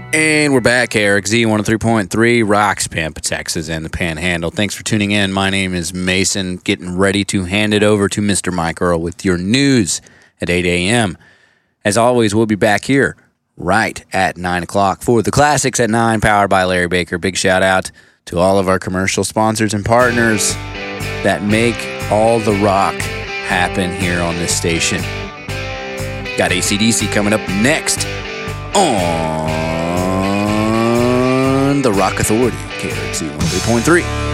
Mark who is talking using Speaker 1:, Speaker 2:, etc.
Speaker 1: And we're back, Eric Z 103.3, Rocks, Pampa, Texas, and the Panhandle. Thanks for tuning in. My name is Mason, getting ready to hand it over to Mr. Mike Earl with your news at 8 a.m. As always, we'll be back here right at 9 o'clock for the Classics at 9, powered by Larry Baker. Big shout out to all of our commercial sponsors and partners that make all the rock happen here on this station. Got AC/DC coming up next on the Rock Authority, KRXC 103.3.